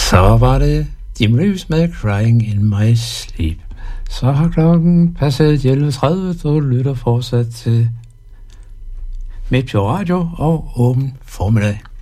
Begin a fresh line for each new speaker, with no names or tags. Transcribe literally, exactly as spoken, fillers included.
Så var det Jim Reeves med Crying in My Sleep. Så har klokken passet elleve tredive, du lytter fortsat til Midtjord Radio og Åben Formiddag.